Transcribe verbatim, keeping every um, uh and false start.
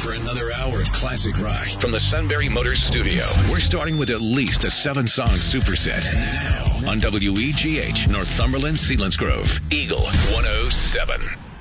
for another hour of classic rock from the Sunbury Motors studio. We're starting with at least a seven-song superset. And now, on W E G H, Northumberland, Selinsgrove, Eagle one oh seven.